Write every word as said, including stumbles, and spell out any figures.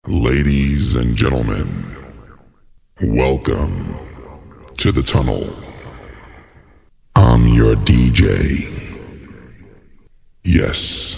Ladies and gentlemen, welcome to the tunnel. I'm your D J. Yes.